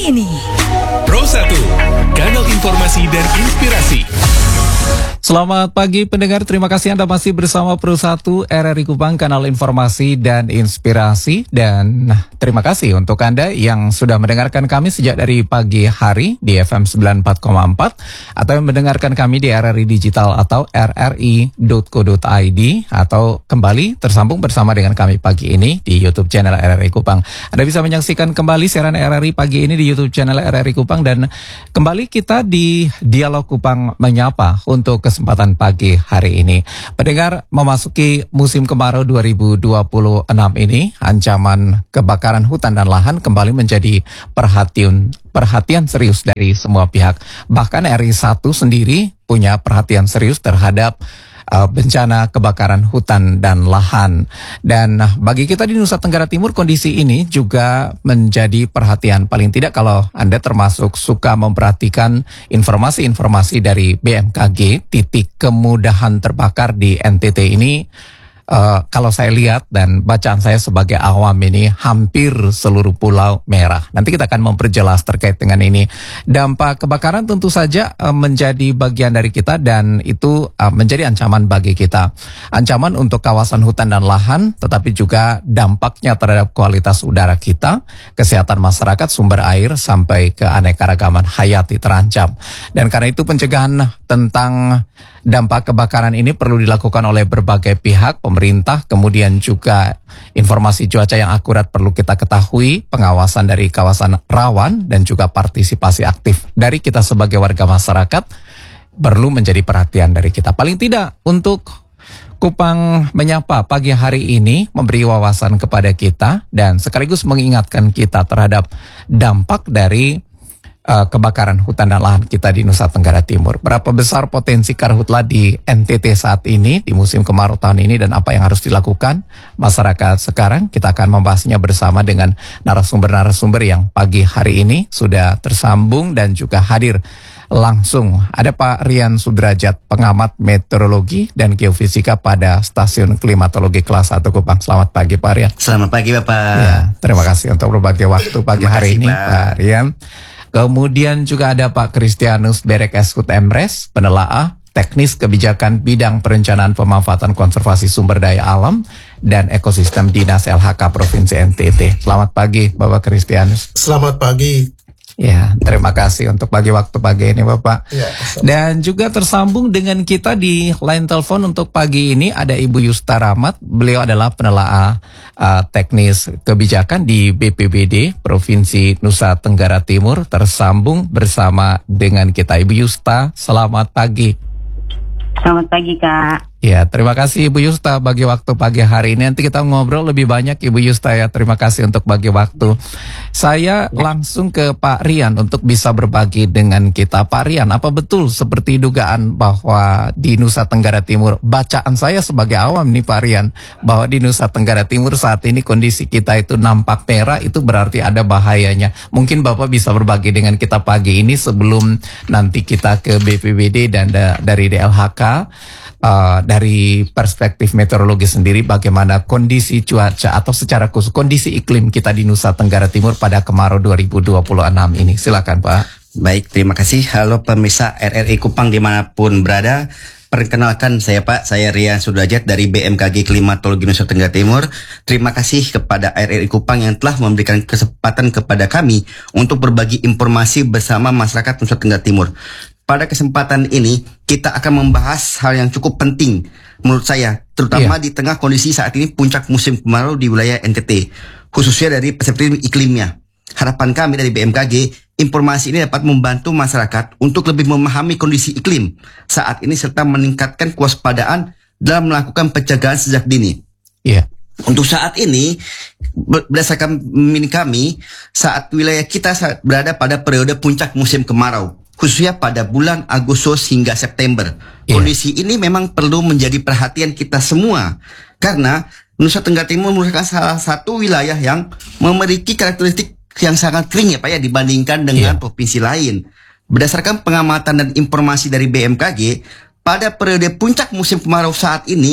ini. Pro 1, kanal informasi dan inspirasi. Selamat pagi pendengar, terima kasih Anda masih bersama Pro 1 RRI Kupang, kanal informasi dan inspirasi. Dan terima kasih untuk Anda yang sudah mendengarkan kami sejak dari pagi hari di FM 94,4 atau yang mendengarkan kami di RRI Digital atau rri.co.id atau kembali tersambung bersama dengan kami pagi ini di YouTube channel RRI Kupang. Anda bisa menyaksikan kembali siaran RRI pagi ini di YouTube channel RRI Kupang, dan kembali kita di Dialog Kupang Menyapa untuk kesempatan pagi hari ini. Pendengar, memasuki musim kemarau 2026 ini, ancaman kebakaran hutan dan lahan kembali menjadi perhatian serius dari semua pihak. Bahkan RI 1 sendiri punya perhatian serius terhadap bencana kebakaran hutan dan lahan. Dan bagi kita di Nusa Tenggara Timur, kondisi ini juga menjadi perhatian. Paling tidak kalau Anda termasuk suka memperhatikan informasi-informasi dari BMKG, titik kemudahan terbakar di NTT ini, kalau saya lihat dan bacaan saya sebagai awam ini, hampir seluruh pulau merah. Nanti kita akan memperjelas terkait dengan ini. Dampak kebakaran tentu saja menjadi bagian dari kita, dan itu menjadi ancaman bagi kita. Ancaman untuk kawasan hutan dan lahan, tetapi juga dampaknya terhadap kualitas udara kita, kesehatan masyarakat, sumber air, sampai keanekaragaman hayati terancam. Dan karena itu pencegahan tentang dampak kebakaran ini perlu dilakukan oleh berbagai pihak, pemerintah, kemudian juga informasi cuaca yang akurat perlu kita ketahui, pengawasan dari kawasan rawan, dan juga partisipasi aktif dari kita sebagai warga masyarakat perlu menjadi perhatian dari kita. Paling tidak untuk Kupang Menyapa pagi hari ini memberi wawasan kepada kita dan sekaligus mengingatkan kita terhadap dampak dari kebakaran hutan dan lahan kita di Nusa Tenggara Timur. Berapa besar potensi karhutla di NTT saat ini di musim kemarau tahun ini, dan apa yang harus dilakukan masyarakat sekarang? Kita akan membahasnya bersama dengan narasumber-narasumber yang pagi hari ini sudah tersambung dan juga hadir langsung. Ada Pak Rian Sudrajat, pengamat meteorologi dan geofisika pada Stasiun Klimatologi Kelas 1 Kupang. Selamat pagi Pak Rian. Selamat pagi Bapak. Ya, terima kasih untuk berbagi waktu pagi hari ini Pak Rian. Kemudian juga ada Pak Kristianus Berek Eskut Emres, penelaah teknis kebijakan bidang perencanaan pemanfaatan konservasi sumber daya alam dan ekosistem Dinas LHK Provinsi NTT. Selamat pagi Bapak Kristianus. Selamat pagi. Ya, terima kasih untuk bagi waktu pagi ini Bapak. Ya, dan juga tersambung dengan kita di line telepon untuk pagi ini ada Ibu Yusta Rahmat. Beliau adalah penelaah teknis kebijakan di BPBD Provinsi Nusa Tenggara Timur. Tersambung bersama dengan kita Ibu Yusta. Selamat pagi. Selamat pagi Kak. Ya, terima kasih Ibu Yusta bagi waktu pagi hari ini. Nanti kita ngobrol lebih banyak Ibu Yusta ya. Terima kasih untuk bagi waktu. Saya langsung ke Pak Rian untuk bisa berbagi dengan kita. Pak Rian, apa betul seperti dugaan bahwa di Nusa Tenggara Timur, bacaan saya sebagai awam nih Pak Rian, bahwa di Nusa Tenggara Timur saat ini kondisi kita itu nampak merah, itu berarti ada bahayanya. Mungkin Bapak bisa berbagi dengan kita pagi ini sebelum nanti kita ke BPBD dan dari DLHK. Dari perspektif meteorologi sendiri, bagaimana kondisi cuaca atau secara khusus kondisi iklim kita di Nusa Tenggara Timur pada kemarau 2026 ini. Silakan Pak. Baik, terima kasih. Halo pemirsa RRI Kupang dimanapun berada. Perkenalkan saya Pak, saya Rian Sudrajat dari BMKG Klimatologi Nusa Tenggara Timur. Terima kasih kepada RRI Kupang yang telah memberikan kesempatan kepada kami untuk berbagi informasi bersama masyarakat Nusa Tenggara Timur. Pada kesempatan ini kita akan membahas hal yang cukup penting menurut saya, terutama di tengah kondisi saat ini puncak musim kemarau di wilayah NTT, khususnya dari perspektif iklimnya. Harapan kami dari BMKG, informasi ini dapat membantu masyarakat untuk lebih memahami kondisi iklim saat ini serta meningkatkan kewaspadaan dalam melakukan pencegahan sejak dini. Untuk saat ini, berdasarkan kami, saat wilayah kita berada pada periode puncak musim kemarau, khususnya pada bulan Agustus hingga September. Kondisi ini memang perlu menjadi perhatian kita semua, karena Nusa Tenggara Timur merupakan salah satu wilayah yang memiliki karakteristik yang sangat kering ya Pak ya, dibandingkan dengan provinsi lain. Berdasarkan pengamatan dan informasi dari BMKG, pada periode puncak musim kemarau saat ini,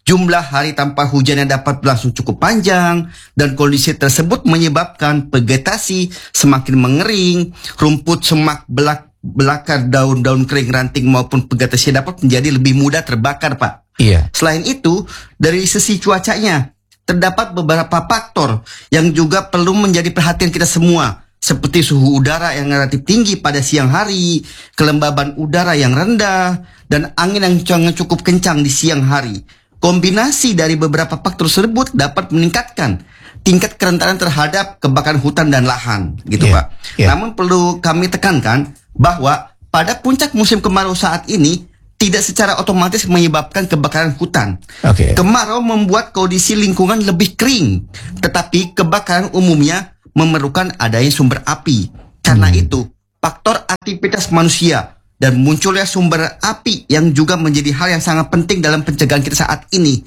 Jumlah hari tanpa hujan yang dapat berlangsung cukup panjang, dan kondisi tersebut menyebabkan vegetasi semakin mengering, rumput semak belakar, daun-daun kering, ranting maupun vegetasi dapat menjadi lebih mudah terbakar, Pak. Iya. Selain itu, dari sisi cuacanya, terdapat beberapa faktor yang juga perlu menjadi perhatian kita semua, seperti suhu udara yang relatif tinggi pada siang hari, kelembaban udara yang rendah, dan angin yang cukup kencang di siang hari. Kombinasi dari beberapa faktor tersebut dapat meningkatkan tingkat kerentanan terhadap kebakaran hutan dan lahan, gitu Pak. Namun perlu kami tekankan bahwa pada puncak musim kemarau saat ini tidak secara otomatis menyebabkan kebakaran hutan. Kemarau membuat kondisi lingkungan lebih kering, tetapi kebakaran umumnya memerlukan adanya sumber api. Karena itu, faktor aktivitas manusia dan munculnya sumber api yang juga menjadi hal yang sangat penting dalam pencegahan kita saat ini.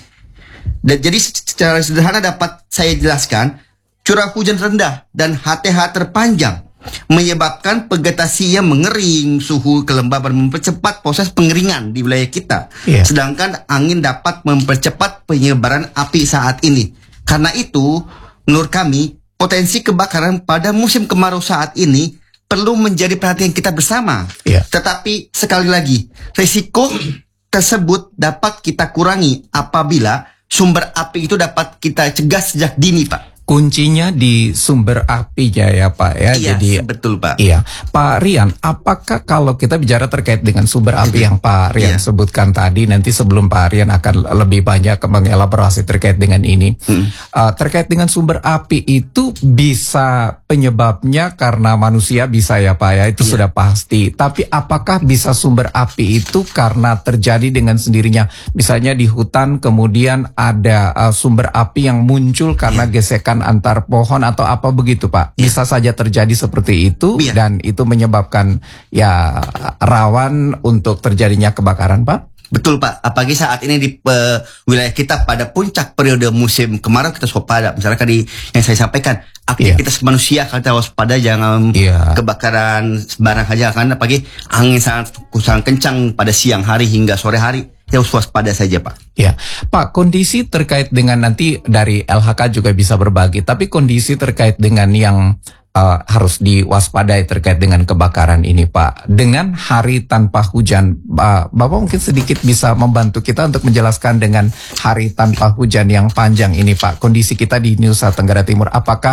Dan jadi secara sederhana dapat saya jelaskan, curah hujan rendah dan HTH terpanjang menyebabkan vegetasi yang mengering, suhu kelembaban mempercepat proses pengeringan di wilayah kita. Sedangkan angin dapat mempercepat penyebaran api saat ini. Karena itu, menurut kami, potensi kebakaran pada musim kemarau saat ini perlu menjadi perhatian kita bersama. Tetapi sekali lagi, risiko tersebut dapat kita kurangi apabila sumber api itu dapat kita cegah sejak dini, Pak. Kuncinya di sumber apinya ya Pak ya. Iya, jadi betul Pak. Iya, Pak Rian, apakah kalau kita bicara terkait dengan sumber api yang Pak Rian sebutkan tadi, nanti sebelum Pak Rian akan lebih banyak mengelaborasi terkait dengan ini, terkait dengan sumber api itu bisa penyebabnya karena manusia bisa ya Pak ya, itu sudah pasti. Tapi apakah bisa sumber api itu karena terjadi dengan sendirinya, misalnya di hutan kemudian ada sumber api yang muncul karena gesekan antar pohon atau apa begitu Pak? Bisa saja terjadi seperti itu dan itu menyebabkan ya rawan untuk terjadinya kebakaran Pak? Betul Pak, apalagi saat ini di wilayah kita pada puncak periode musim kemarau kita waspada. Misalnya tadi yang saya sampaikan, aktivitas manusia kita waspada, jangan kebakaran sembarang saja, karena apalagi angin sangat kencang pada siang hari hingga sore hari. Ya waspada saja Pak. Ya, Pak, kondisi terkait dengan nanti dari LHK juga bisa berbagi, tapi kondisi terkait dengan yang harus diwaspadai terkait dengan kebakaran ini Pak. Dengan hari tanpa hujan, Bapak mungkin sedikit bisa membantu kita untuk menjelaskan dengan hari tanpa hujan yang panjang ini Pak. Kondisi kita di Nusa Tenggara Timur, apakah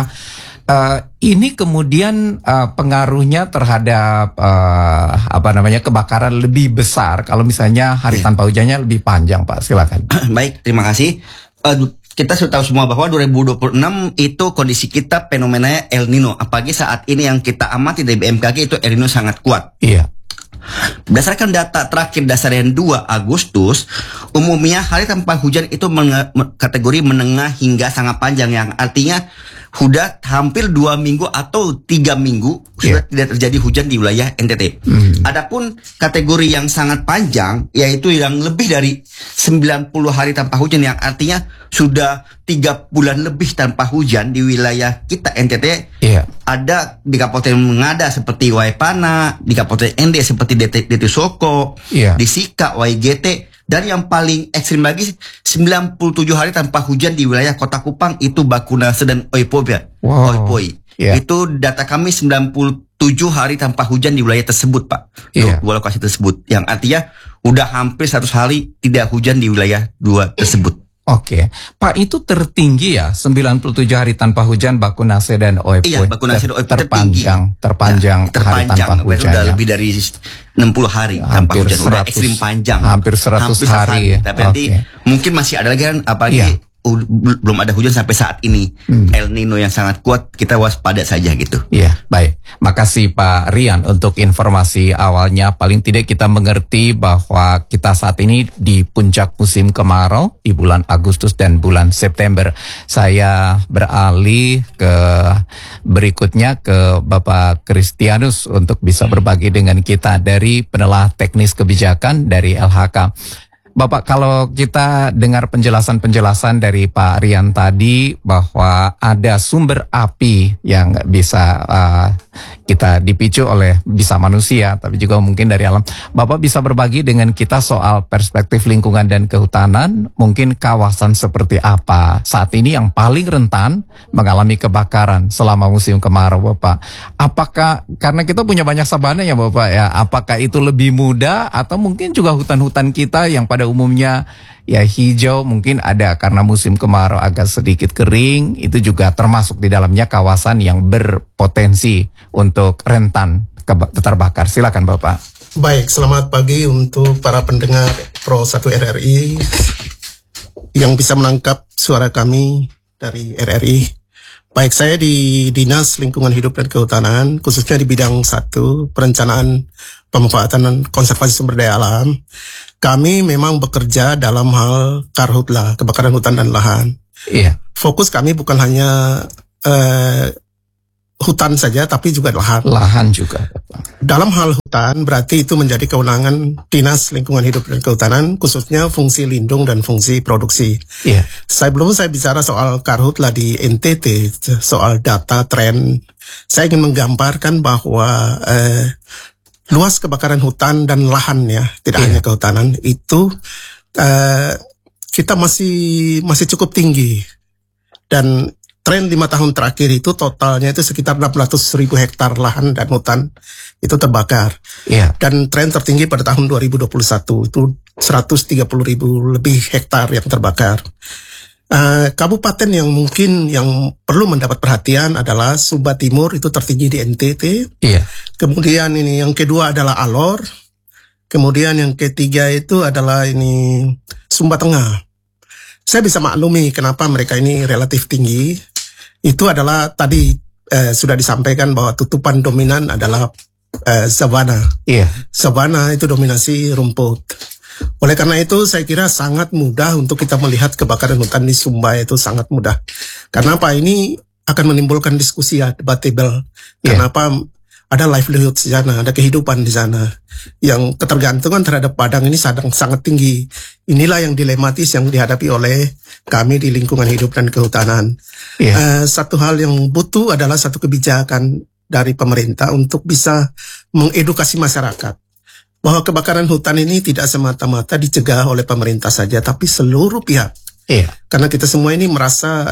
ini kemudian pengaruhnya terhadap kebakaran lebih besar kalau misalnya hari tanpa hujannya lebih panjang Pak? Silakan. Baik, terima kasih. Kita sudah tahu semua bahwa 2026 itu kondisi kita fenomenanya El Nino. Apalagi saat ini yang kita amati dari BMKG itu El Nino sangat kuat. Iya. Berdasarkan data terakhir dasarian 2 Agustus, umumnya hari tanpa hujan itu kategori menengah hingga sangat panjang, yang artinya sudah hampir 2 minggu atau 3 minggu sudah tidak terjadi hujan di wilayah NTT. Adapun kategori yang sangat panjang, yaitu yang lebih dari 90 hari tanpa hujan, yang artinya sudah 3 bulan lebih tanpa hujan di wilayah kita NTT. Ada di Kabupaten Ngada seperti Waipana, di Kabupaten ND seperti DT Soko, di Sika, YGT. Dan yang paling ekstrim lagi 97 hari tanpa hujan di wilayah Kota Kupang, itu Bakunase dan Oipoi. Itu data kami 97 hari tanpa hujan di wilayah tersebut Pak. Dua lokasi tersebut, yang artinya udah hampir 100 hari tidak hujan di wilayah 2 tersebut. Oke, Pak, itu tertinggi ya 97 hari tanpa hujan Bakunase dan Oipoi. Iya, Bakunase dan Oipoi terpanjang hari tanpa hujan. Sudah lebih dari 60 hari tanpa hujan, sudah ekstrim panjang. Hampir 100 hari. Tapi nanti mungkin masih ada lagi kan, apalagi belum ada hujan sampai saat ini. El Nino yang sangat kuat, kita waspada saja gitu. Iya, baik. Makasih Pak Rian untuk informasi awalnya. Paling tidak kita mengerti bahwa kita saat ini di puncak musim kemarau di bulan Agustus dan bulan September. Saya beralih ke berikutnya ke Bapak Kristianus untuk bisa berbagi dengan kita dari penelah teknis kebijakan dari LHK. Bapak, kalau kita dengar penjelasan-penjelasan dari Pak Rian tadi bahwa ada sumber api yang bisa kita dipicu oleh bisa manusia, tapi juga mungkin dari alam. Bapak bisa berbagi dengan kita soal perspektif lingkungan dan kehutanan, mungkin kawasan seperti apa saat ini yang paling rentan mengalami kebakaran selama musim kemarau, Bapak. Apakah, karena kita punya banyak sabana ya Bapak ya, apakah itu lebih mudah atau mungkin juga hutan-hutan kita yang pada umumnya ya hijau, mungkin ada karena musim kemarau agak sedikit kering, itu juga termasuk di dalamnya kawasan yang berpotensi untuk rentan terbakar. Silakan Bapak. Baik, selamat pagi untuk para pendengar Pro 1 RRI yang bisa menangkap suara kami dari RRI. Baik, saya di Dinas Lingkungan Hidup dan Kehutanan, khususnya di bidang 1, perencanaan, pemanfaatan dan konservasi sumber daya alam. Kami memang bekerja dalam hal karhutla, kebakaran hutan dan lahan. Iya. Fokus kami bukan hanya hutan saja, tapi juga lahan. Lahan juga. Dalam hal hutan, berarti itu menjadi kewenangan Dinas Lingkungan Hidup dan Kehutanan, khususnya fungsi lindung dan fungsi produksi. Iya. Sebelum saya bicara soal karhutla di NTT, soal data, tren, saya ingin menggambarkan bahwa luas kebakaran hutan dan lahan ya, tidak hanya kehutanan, itu kita masih cukup tinggi. Dan tren 5 tahun terakhir itu totalnya itu sekitar 600.000 hektar lahan dan hutan itu terbakar. Iya. Dan tren tertinggi pada tahun 2021 itu 130.000 lebih hektar yang terbakar. Kabupaten yang mungkin yang perlu mendapat perhatian adalah Sumba Timur, itu tertinggi di NTT. Iya. Kemudian ini yang kedua adalah Alor. Kemudian yang ketiga itu adalah ini Sumba Tengah. Saya bisa maklumi kenapa mereka ini relatif tinggi. Itu adalah tadi sudah disampaikan bahwa tutupan dominan adalah savana. Iya. Savana itu dominasi rumput. Oleh karena itu saya kira sangat mudah untuk kita melihat kebakaran hutan di Sumba, itu sangat mudah. Karena apa? Ini akan menimbulkan diskusi ya, debatable. Kenapa ada livelihood di sana, ada kehidupan di sana. Yang ketergantungan terhadap padang ini sangat tinggi. Inilah yang dilematis yang dihadapi oleh kami di lingkungan hidup dan kehutanan. Satu hal yang butuh adalah satu kebijakan dari pemerintah untuk bisa mengedukasi masyarakat bahwa kebakaran hutan ini tidak semata-mata dicegah oleh pemerintah saja, tapi seluruh pihak. Iya. Karena kita semua ini merasa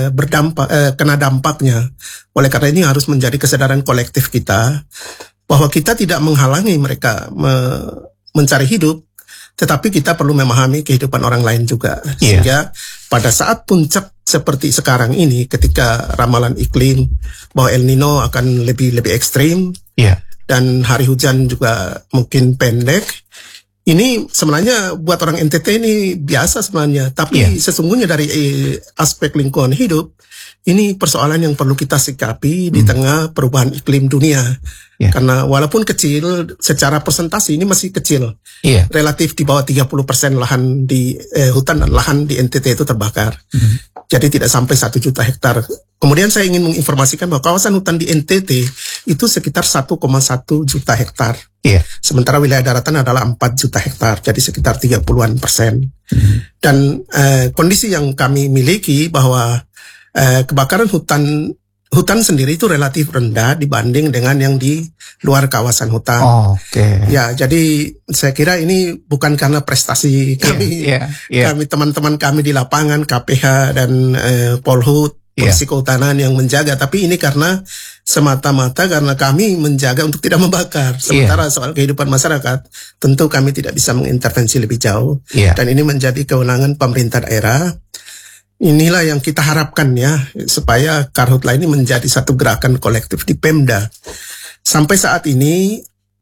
kena dampaknya. Oleh karena ini harus menjadi kesadaran kolektif kita bahwa kita tidak menghalangi mereka mencari hidup, tetapi kita perlu memahami kehidupan orang lain juga. Sehingga pada saat puncak seperti sekarang ini, ketika ramalan iklim bahwa El Nino akan lebih ekstrim, dan hari hujan juga mungkin pendek. Ini sebenarnya buat orang NTT ini biasa sebenarnya, tapi sesungguhnya dari aspek lingkungan hidup, ini persoalan yang perlu kita sikapi di tengah perubahan iklim dunia. Karena walaupun kecil, secara persentase ini masih kecil. Relatif di bawah 30% lahan di hutan dan lahan di NTT itu terbakar. Jadi tidak sampai 1 juta hektar. Kemudian saya ingin menginformasikan bahwa kawasan hutan di NTT itu sekitar 1,1 juta hektar. Sementara wilayah daratan adalah 4 juta hektar, jadi sekitar 30-an%. Dan kondisi yang kami miliki bahwa kebakaran hutan sendiri itu relatif rendah dibanding dengan yang di luar kawasan hutan. Ya, jadi saya kira ini bukan karena prestasi kami, kami teman-teman kami di lapangan, KPH dan Polhut, Polisi Kehutanan yang menjaga, tapi ini karena semata-mata karena kami menjaga untuk tidak membakar. Sementara soal kehidupan masyarakat, tentu kami tidak bisa mengintervensi lebih jauh. Dan ini menjadi kewenangan pemerintah daerah. Inilah yang kita harapkan ya, supaya karhutla ini menjadi satu gerakan kolektif di Pemda. Sampai saat ini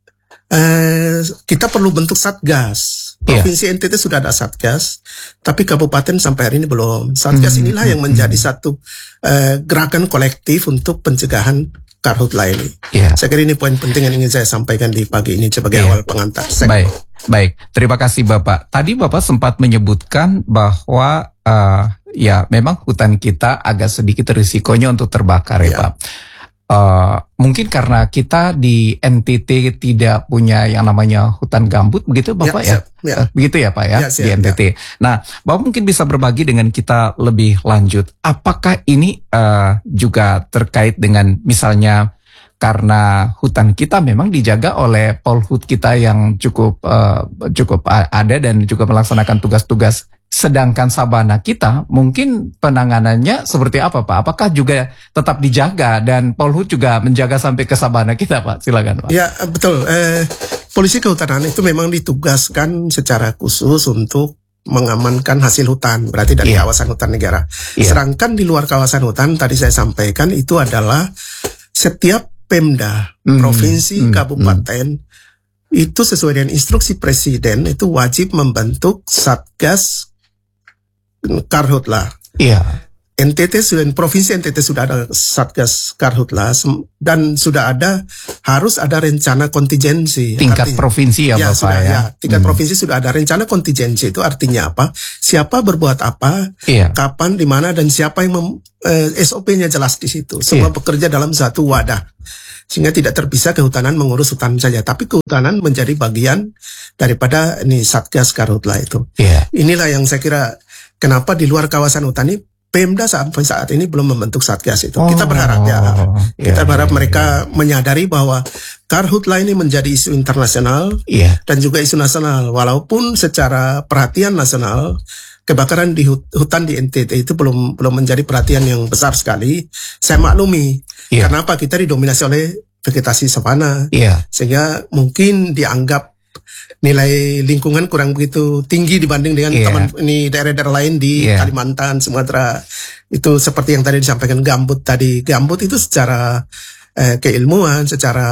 kita perlu bentuk satgas. Provinsi NTT sudah ada satgas, tapi kabupaten sampai hari ini belum. Satgas inilah yang menjadi satu gerakan kolektif untuk pencegahan karhutla ini. Saya kira ini poin penting yang ingin saya sampaikan di pagi ini sebagai awal pengantar. Baik. Terima kasih Bapak. Tadi Bapak sempat menyebutkan bahwa ya memang hutan kita agak sedikit risikonya untuk terbakar ya Pak. mungkin karena kita di NTT tidak punya yang namanya hutan gambut, begitu Bapak ya? Begitu ya Pak ya, di NTT. Nah, Bapak mungkin bisa berbagi dengan kita lebih lanjut. Apakah ini juga terkait dengan misalnya karena hutan kita memang dijaga oleh Polhut kita yang cukup ada dan juga melaksanakan tugas-tugas. Sedangkan sabana kita mungkin penanganannya seperti apa Pak? Apakah juga tetap dijaga dan Polhut juga menjaga sampai ke sabana kita Pak? Silakan Pak. Ya betul. Polisi kehutanan itu memang ditugaskan secara khusus untuk mengamankan hasil hutan, berarti dari kawasan hutan negara. Sedangkan di luar kawasan hutan tadi saya sampaikan itu adalah setiap Pemda, provinsi, kabupaten itu sesuai dengan instruksi presiden itu wajib membentuk Satgas Karhutla. Iya. NTT sudah, provinsi NTT sudah ada Satgas Karhutla dan harus ada rencana kontingensi. Tingkat provinsi ya Bapak sudah, ya. Tingkat provinsi sudah ada rencana kontingensi. Itu artinya apa? Siapa berbuat apa, kapan, di mana, dan siapa yang SOP-nya jelas di situ. Semua bekerja dalam satu wadah. Sehingga tidak terpisah kehutanan mengurus hutan saja, tapi kehutanan menjadi bagian daripada ini Satgas Karhutla itu. Inilah yang saya kira kenapa di luar kawasan hutan ini Pemda sampai saat ini belum membentuk Satgas itu. Kita berharap kita berharap mereka menyadari bahwa Karhutla ini menjadi isu internasional dan juga isu nasional. Walaupun secara perhatian nasional kebakaran di hutan di NTT itu belum menjadi perhatian yang besar sekali. Saya maklumi. Kenapa kita didominasi oleh vegetasi savana, sehingga mungkin dianggap nilai lingkungan kurang begitu tinggi dibanding dengan daerah-daerah lain di Kalimantan, Sumatera. Itu seperti yang tadi disampaikan gambut tadi. Gambut itu secara keilmuan, secara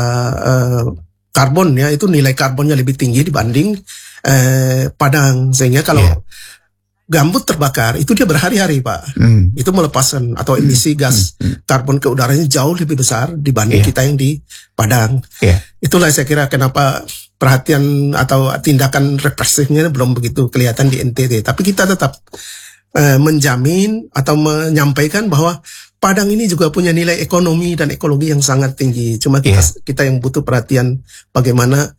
karbon ya, itu nilai karbonnya lebih tinggi dibanding padang. Sehingga kalau gambut terbakar itu dia berhari-hari Pak. Itu melepaskan atau emisi gas karbon ke udaranya jauh lebih besar dibanding kita yang di padang. Itulah saya kira kenapa perhatian atau tindakan represifnya belum begitu kelihatan di NTT. Tapi kita tetap menjamin atau menyampaikan bahwa Padang ini juga punya nilai ekonomi dan ekologi yang sangat tinggi. Cuma kita yang butuh perhatian bagaimana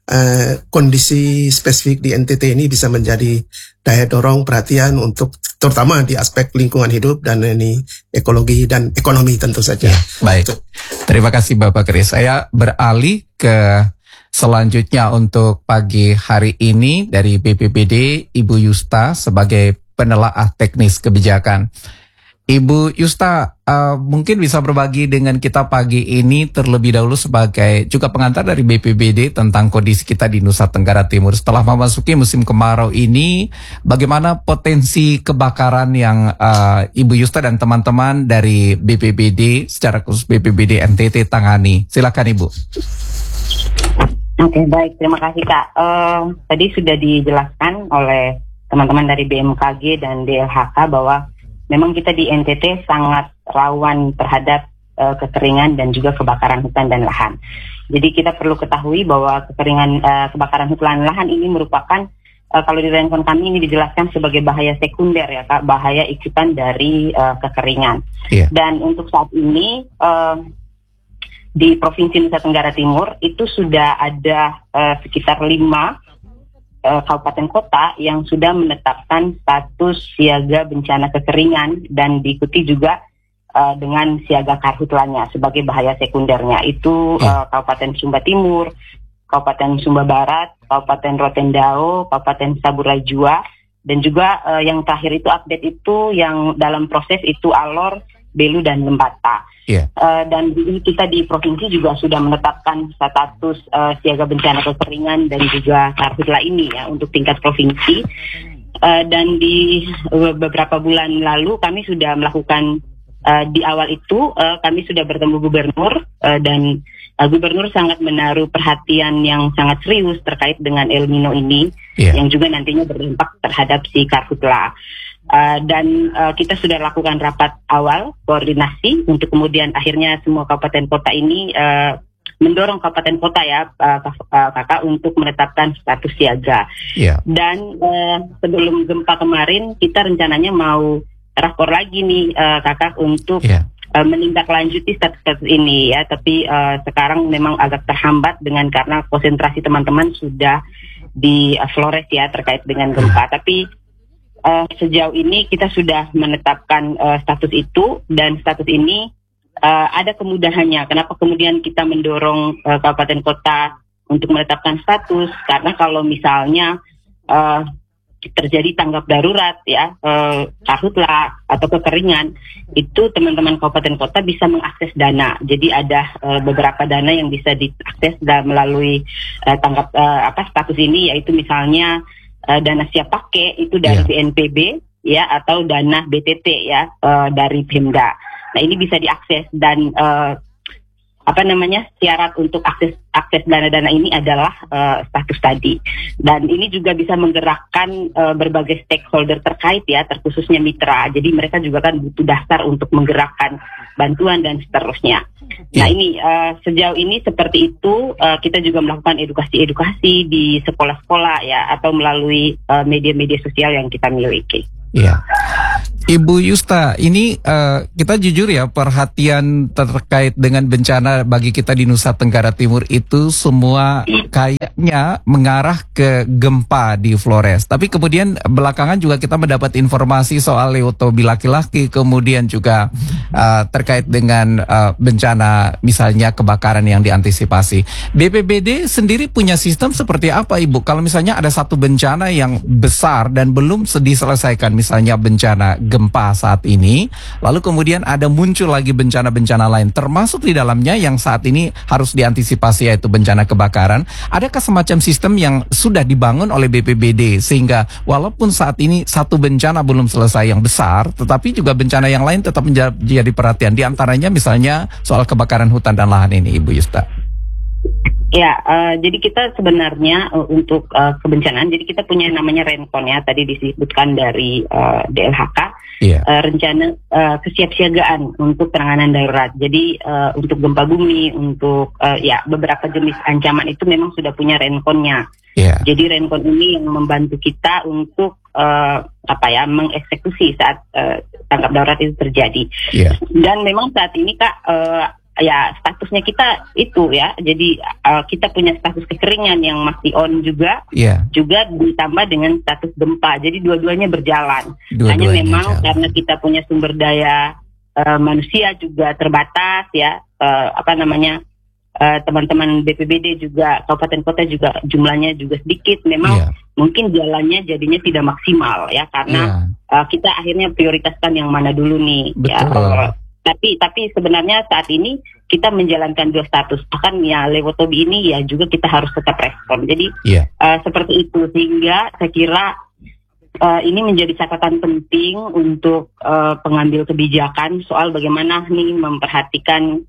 kondisi spesifik di NTT ini bisa menjadi daya dorong perhatian untuk terutama di aspek lingkungan hidup dan ini ekologi dan ekonomi tentu saja. Baik, terima kasih Bapak Kris. Saya beralih ke selanjutnya untuk pagi hari ini dari BPBD Ibu Yusta sebagai penelaah teknis kebijakan. Ibu Yusta, mungkin bisa berbagi dengan kita pagi ini terlebih dahulu sebagai juga pengantar dari BPBD tentang kondisi kita di Nusa Tenggara Timur. Setelah memasuki musim kemarau ini, bagaimana potensi kebakaran yang Ibu Yusta dan teman-teman dari BPBD, secara khusus BPBD NTT tangani? Silakan Ibu. Oke, baik. Terima kasih Kak. Tadi sudah dijelaskan oleh teman-teman dari BMKG dan DLHK bahwa memang kita di NTT sangat rawan terhadap kekeringan dan juga kebakaran hutan dan lahan. Jadi kita perlu ketahui bahwa kebakaran hutan dan lahan ini merupakan kalau di Renkon kami ini dijelaskan sebagai bahaya sekunder ya Kak, bahaya ikutan dari kekeringan. Dan untuk saat ini di Provinsi Nusa Tenggara Timur itu sudah ada sekitar 5 kabupaten kota yang sudah menetapkan status siaga bencana kekeringan dan diikuti juga dengan siaga karhutlanya sebagai bahaya sekundernya. Itu Kabupaten Sumba Timur, Kabupaten Sumba Barat, Kabupaten Rotendao, Kabupaten Saburajua, dan juga yang terakhir itu update itu yang dalam proses itu Alor, Belu, dan Lembata. Dan kita di provinsi juga sudah menetapkan status siaga bencana kekeringan dan juga karhutla ini ya untuk tingkat provinsi. Dan di beberapa bulan lalu kami sudah melakukan di awal itu kami sudah bertemu gubernur dan gubernur sangat menaruh perhatian yang sangat serius terkait dengan El Nino ini yang juga nantinya berdampak terhadap si karhutla. Dan kita sudah lakukan rapat awal koordinasi untuk kemudian akhirnya semua kabupaten kota ini mendorong kabupaten kota ya Kakak untuk menetapkan status siaga. Dan sebelum gempa kemarin kita rencananya mau rakor lagi nih Kakak untuk menindaklanjuti status-status ini ya, tapi sekarang memang agak terhambat karena konsentrasi teman-teman sudah di Flores ya terkait dengan gempa. Tapi sejauh ini kita sudah menetapkan status itu, dan status ini ada kemudahannya. Kenapa kemudian kita mendorong kabupaten kota untuk menetapkan status? Karena kalau misalnya terjadi tanggap darurat ya, karhutlah atau kekeringan, itu teman-teman kabupaten kota bisa mengakses dana. Jadi ada beberapa dana yang bisa diakses melalui status ini, yaitu misalnya dana siap pakai itu dari BNPB ya, atau dana BTT ya, dari Pemda. Nah, ini bisa diakses, dan syarat untuk akses dana-dana ini adalah status tadi. Dan ini juga bisa menggerakkan berbagai stakeholder terkait ya, terkhususnya mitra. Jadi mereka juga kan butuh dasar untuk menggerakkan bantuan dan seterusnya. Nah, ini sejauh ini seperti itu. Kita juga melakukan edukasi di sekolah-sekolah ya, atau melalui media-media sosial yang kita miliki. Iya. Ibu Yusta, ini kita jujur ya, perhatian terkait dengan bencana bagi kita di Nusa Tenggara Timur itu semua kayaknya mengarah ke gempa di Flores. Tapi kemudian belakangan juga kita mendapat informasi soal leukemia laki-laki, kemudian juga terkait dengan bencana misalnya kebakaran yang diantisipasi. BPBD sendiri punya sistem seperti apa, Ibu? Kalau misalnya ada satu bencana yang besar dan belum diselesaikan, misalnya bencana gempa saat ini, lalu kemudian ada muncul lagi bencana-bencana lain, termasuk di dalamnya yang saat ini harus diantisipasi, yaitu bencana kebakaran. Adakah semacam sistem yang sudah dibangun oleh BPBD sehingga walaupun saat ini satu bencana belum selesai yang besar, tetapi juga bencana yang lain tetap menjadi perhatian, di antaranya misalnya soal kebakaran hutan dan lahan ini, Ibu Yusta? Ya, jadi kita sebenarnya untuk kebencanaan, jadi kita punya namanya Rencon ya, tadi disebutkan dari DLHK, rencana kesiapsiagaan untuk penanganan darurat. Jadi untuk gempa bumi, untuk beberapa jenis ancaman itu memang sudah punya Renconnya. Jadi Rencon ini yang membantu kita untuk mengeksekusi saat tanggap darurat itu terjadi. Dan memang saat ini Kak, statusnya kita itu ya, jadi kita punya status kekeringan yang masih on juga, juga ditambah dengan status gempa, jadi dua-duanya berjalan. Hanya memang karena kita punya sumber daya manusia juga terbatas ya, teman-teman BPBD juga, kabupaten kota juga jumlahnya juga sedikit, memang mungkin jalannya jadinya tidak maksimal ya, karena kita akhirnya prioritaskan yang mana dulu nih. Tapi sebenarnya saat ini kita menjalankan dua status. Bahkan ya leukemia ini ya juga kita harus tetap respon. Jadi seperti itu, sehingga saya kira ini menjadi catatan penting untuk pengambil kebijakan soal bagaimana nih memperhatikan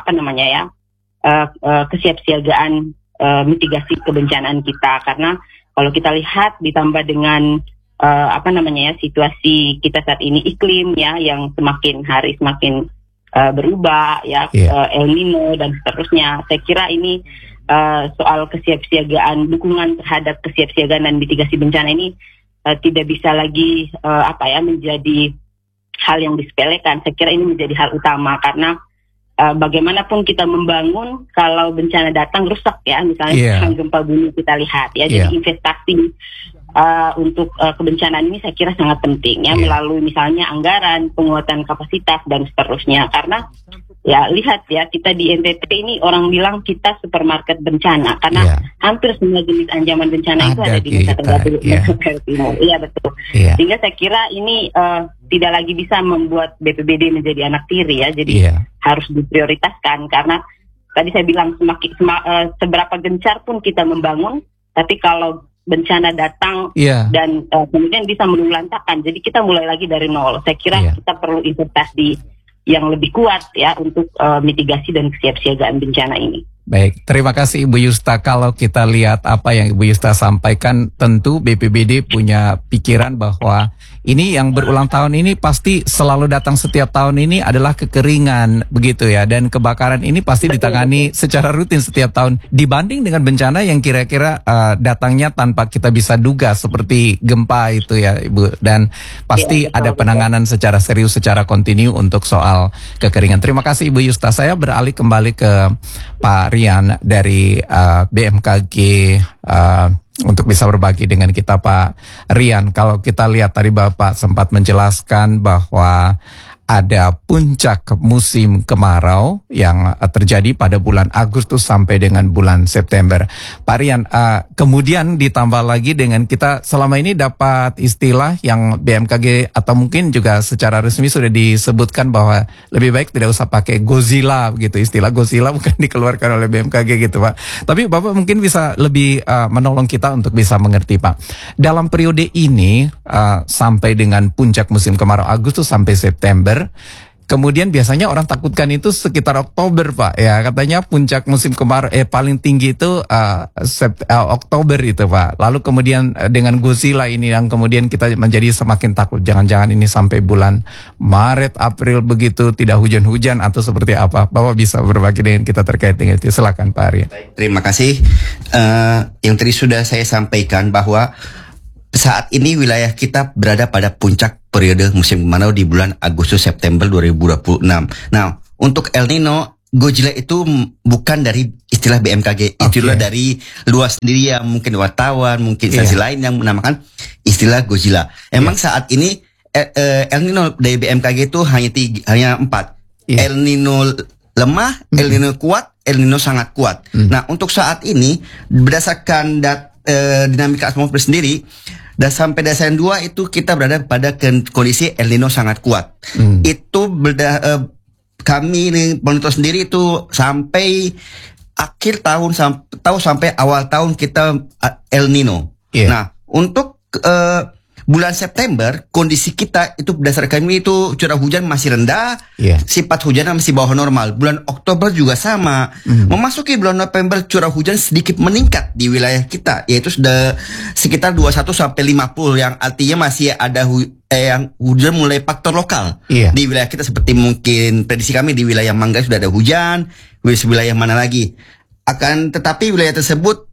kesiapsiagaan mitigasi kebencanaan kita. Karena kalau kita lihat ditambah dengan situasi kita saat ini, iklim ya yang semakin hari semakin berubah ya, El Nino dan seterusnya. Saya kira ini soal kesiapsiagaan, dukungan terhadap kesiapsiagaan dan mitigasi bencana ini tidak bisa lagi menjadi hal yang disepelekan. Saya kira ini menjadi hal utama, karena bagaimanapun kita membangun, kalau bencana datang rusak ya, misalnya gempa bumi kita lihat ya. Jadi investasi untuk kebencanaan ini saya kira sangat penting ya, melalui misalnya anggaran, penguatan kapasitas dan seterusnya. Karena ya lihat ya, kita di NTT ini orang bilang kita supermarket bencana, karena hampir semua jenis ancaman bencana itu ada di Nusa Tenggara Timur. Iya betul. Sehingga saya kira ini tidak lagi bisa membuat BPBD menjadi anak tiri ya, jadi harus diprioritaskan. Karena tadi saya bilang seberapa gencar pun kita membangun, tapi kalau bencana datang dan kemudian bisa meluluhlantakan, jadi kita mulai lagi dari nol. Saya kira kita perlu investasi yang lebih kuat ya untuk mitigasi dan kesiapsiagaan bencana ini. Baik, terima kasih Ibu Yusta. Kalau kita lihat apa yang Ibu Yusta sampaikan, tentu BPBD punya pikiran bahwa ini yang berulang tahun ini pasti selalu datang setiap tahun ini adalah kekeringan begitu ya, dan kebakaran ini pasti ditangani secara rutin setiap tahun dibanding dengan bencana yang kira-kira datangnya tanpa kita bisa duga seperti gempa itu ya Ibu, dan pasti ada penanganan secara serius, secara kontinu untuk soal kekeringan. Terima kasih Ibu Yusta. Saya beralih kembali ke Pak Rian dari BMKG untuk bisa berbagi dengan kita. Pak Rian, kalau kita lihat tadi Bapak sempat menjelaskan bahwa ada puncak musim kemarau yang terjadi pada bulan Agustus sampai dengan bulan September. Pak Rian, kemudian ditambah lagi dengan kita selama ini dapat istilah yang BMKG atau mungkin juga secara resmi sudah disebutkan bahwa lebih baik tidak usah pakai Godzilla begitu. Istilah Godzilla bukan dikeluarkan oleh BMKG gitu Pak. Tapi Bapak mungkin bisa lebih menolong kita untuk bisa mengerti Pak. Dalam periode ini sampai dengan puncak musim kemarau Agustus sampai September, kemudian biasanya orang takutkan itu sekitar Oktober Pak ya, katanya puncak musim kemarau paling tinggi itu Oktober itu Pak. Lalu kemudian dengan Godzilla ini yang kemudian kita menjadi semakin takut, jangan-jangan ini sampai bulan Maret April begitu tidak hujan-hujan atau seperti apa. Bapak bisa berbagi dengan kita terkait dengan itu, silakan Pak Arya. Terima kasih. Yang tadi sudah saya sampaikan bahwa saat ini wilayah kita berada pada puncak periode musim kemarau di bulan Agustus September 2026. Nah, untuk El Nino, Godzilla itu bukan dari istilah BMKG, itulah dari luar sendiri yang mungkin wartawan, mungkin instansi lain yang menamakan istilah Godzilla. Emang saat ini El Nino dari BMKG itu hanya 4. El Nino lemah, El Nino kuat, El Nino sangat kuat. Nah, untuk saat ini berdasarkan dinamika atmosfer sendiri, dan sampai dasar 2 itu kita berada pada kondisi El Nino sangat kuat. Itu kami monitor sendiri itu sampai akhir tahun sampai awal tahun kita El Nino. Nah, untuk bulan September kondisi kita itu berdasarkan kami itu curah hujan masih rendah, sifat hujannya masih bawah normal. Bulan Oktober juga sama. Memasuki bulan November curah hujan sedikit meningkat di wilayah kita, yaitu sudah sekitar 21 sampai 50, yang artinya masih ada yang hujan mulai faktor lokal di wilayah kita, seperti mungkin prediksi kami di wilayah Manggarai sudah ada hujan, wilayah mana lagi. Akan tetapi wilayah tersebut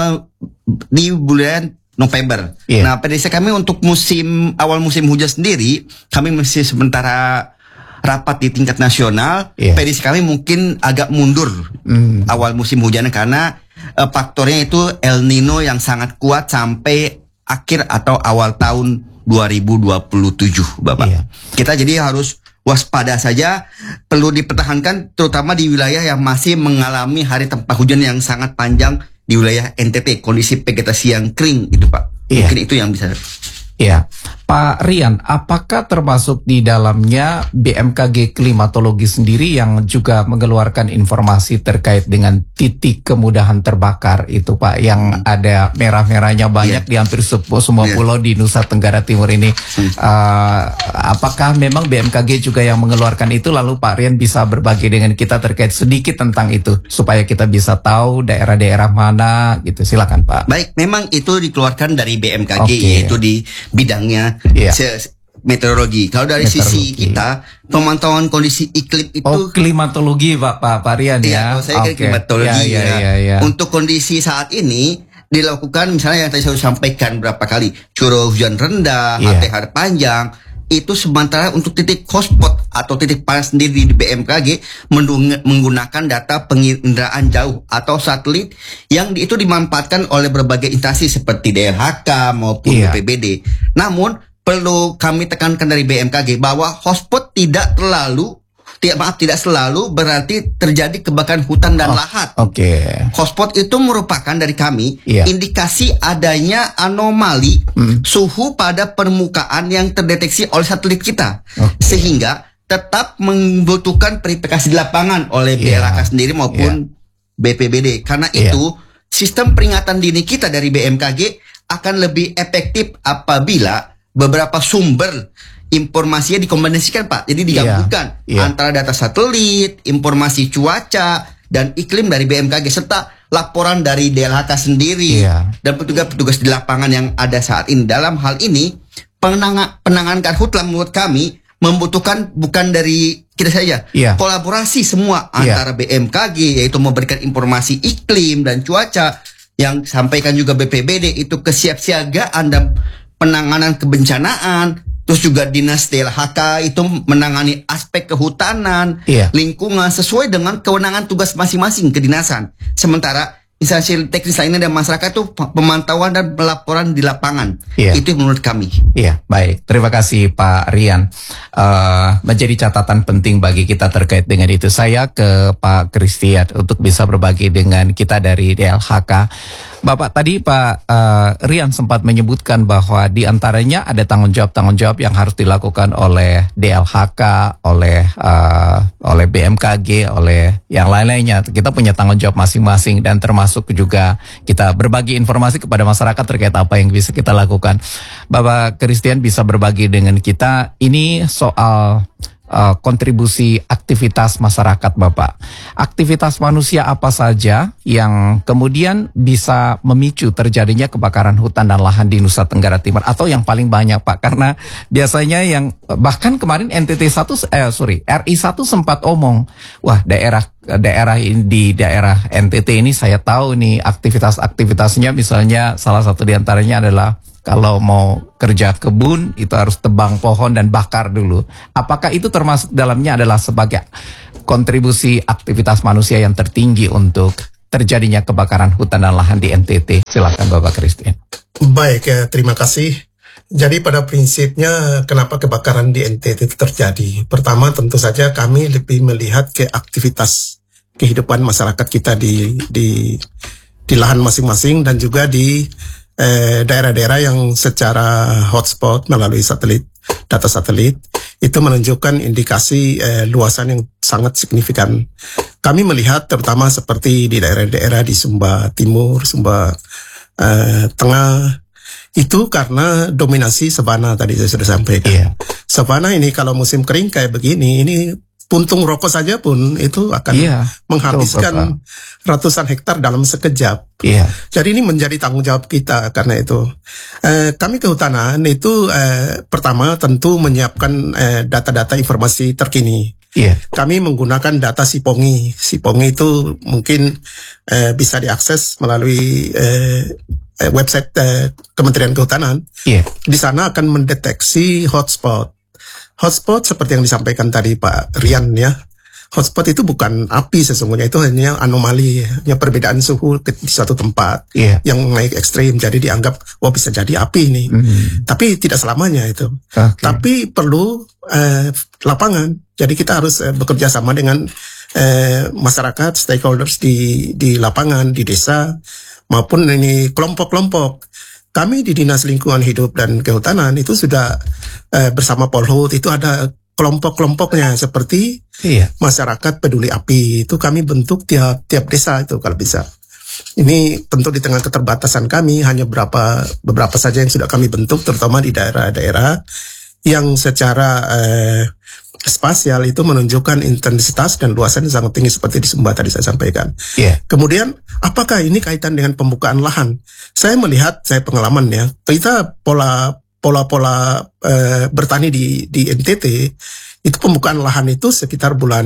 di bulan November. Nah, prediksi kami untuk awal musim hujan sendiri, kami masih sementara rapat di tingkat nasional. Prediksi kami mungkin agak mundur awal musim hujan karena faktornya itu El Nino yang sangat kuat sampai akhir atau awal tahun 2027, Bapak. Kita jadi harus waspada saja, perlu dipertahankan terutama di wilayah yang masih mengalami hari tanpa hujan yang sangat panjang. Di wilayah NTT, kondisi vegetasi yang kering itu Pak. Mungkin itu yang bisa. Pak Rian, apakah termasuk di dalamnya BMKG klimatologi sendiri yang juga mengeluarkan informasi terkait dengan titik kemudahan terbakar itu Pak, yang ada merah-merahnya banyak di hampir semua pulau di Nusa Tenggara Timur ini. Apakah memang BMKG juga yang mengeluarkan itu, lalu Pak Rian bisa berbagi dengan kita terkait sedikit tentang itu supaya kita bisa tahu daerah-daerah mana gitu. Silakan Pak. Baik, memang itu dikeluarkan dari BMKG yaitu di bidangnya meteorologi. Kalau dari sisi kita, pemantauan kondisi iklim itu klimatologi Pak Rian ya. Saya klimatologi Untuk kondisi saat ini dilakukan misalnya yang tadi saya sampaikan berapa kali, curah hujan rendah, HTH panjang. Itu sementara untuk titik hotspot atau titik panas sendiri di BMKG menggunakan data penginderaan jauh atau satelit yang itu dimanfaatkan oleh berbagai instansi seperti DLHK maupun BPBD. Namun perlu kami tekankan dari BMKG bahwa hotspot tidak selalu berarti terjadi kebakaran hutan dan lahan. Hotspot itu merupakan dari kami indikasi adanya anomali suhu pada permukaan yang terdeteksi oleh satelit kita, sehingga tetap membutuhkan verifikasi di lapangan oleh BLHK sendiri maupun BPBD. Karena itu sistem peringatan dini kita dari BMKG akan lebih efektif apabila beberapa sumber informasinya dikombinasikan Pak, jadi digabungkan antara data satelit, informasi cuaca dan iklim dari BMKG serta laporan dari DLHK sendiri dan petugas-petugas di lapangan yang ada saat ini. Dalam hal ini penanganan karhutla menurut kami membutuhkan bukan dari kita saja, kolaborasi semua antara BMKG, yaitu memberikan informasi iklim dan cuaca, yang sampaikan juga BPBD itu kesiapsiagaan dan penanganan kebencanaan, terus juga dinas DLHK itu menangani aspek kehutanan, lingkungan sesuai dengan kewenangan tugas masing-masing kedinasan. Sementara instansi teknis lainnya dan masyarakat itu pemantauan dan pelaporan di lapangan. Itu menurut kami. Iya, baik. Terima kasih Pak Rian. Menjadi catatan penting bagi kita terkait dengan itu. Saya ke Pak Christian untuk bisa berbagi dengan kita dari DLHK. Bapak, tadi Pak Rian sempat menyebutkan bahwa di antaranya ada tanggung jawab yang harus dilakukan oleh DLHK, oleh BMKG, oleh yang lain-lainnya. Kita punya tanggung jawab masing-masing dan termasuk juga kita berbagi informasi kepada masyarakat terkait apa yang bisa kita lakukan. Bapak Christian bisa berbagi dengan kita ini soal kontribusi aktivitas masyarakat, Bapak. Aktivitas manusia apa saja yang kemudian bisa memicu terjadinya kebakaran hutan dan lahan di Nusa Tenggara Timur, atau yang paling banyak, Pak? Karena biasanya yang bahkan kemarin RI 1 sempat omong, wah daerah di daerah NTT ini saya tahu nih aktivitasnya, misalnya salah satu diantaranya adalah kalau mau kerja kebun itu harus tebang pohon dan bakar dulu. Apakah itu termasuk dalamnya adalah sebagai kontribusi aktivitas manusia yang tertinggi untuk terjadinya kebakaran hutan dan lahan di NTT? Silakan Bapak Christian. Baik, terima kasih. Jadi pada prinsipnya kenapa kebakaran di NTT itu terjadi? Pertama tentu saja kami lebih melihat ke aktivitas kehidupan masyarakat kita di lahan masing-masing dan juga di daerah-daerah yang secara hotspot melalui data satelit itu menunjukkan indikasi luasan yang sangat signifikan. Kami melihat terutama seperti di daerah-daerah di Sumba Timur, Sumba Tengah, itu karena dominasi sabana tadi saya sudah sampaikan. Sabana ini kalau musim kering kayak begini, ini puntung rokok saja pun itu akan menghabiskan ratusan hektar dalam sekejap. Jadi ini menjadi tanggung jawab kita karena itu. Kami kehutanan itu pertama tentu menyiapkan data-data informasi terkini. Kami menggunakan data Sipongi. Sipongi itu mungkin bisa diakses melalui website Kementerian Kehutanan. Di sana akan mendeteksi hotspot. Hotspot seperti yang disampaikan tadi Pak Rian ya. Hotspot itu bukan api sesungguhnya, itu hanya anomali, hanya perbedaan suhu di suatu tempat yang naik ekstrim. Jadi dianggap bisa jadi api ini. Tapi tidak selamanya itu. Tapi perlu lapangan. Jadi kita harus bekerja sama dengan masyarakat, stakeholders di lapangan, di desa maupun ini kelompok-kelompok. Kami di Dinas Lingkungan Hidup dan Kehutanan itu sudah bersama Polhut itu ada kelompok-kelompoknya seperti masyarakat peduli api itu kami bentuk tiap desa itu kalau bisa. Ini tentu di tengah keterbatasan kami hanya beberapa saja yang sudah kami bentuk terutama di daerah-daerah yang secara spasial itu menunjukkan intensitas dan luasan yang sangat tinggi seperti di Sumba tadi saya sampaikan. Kemudian apakah ini kaitan dengan pembukaan lahan? Saya melihat, saya pengalaman ya, kita pola bertani di NTT itu pembukaan lahan itu sekitar bulan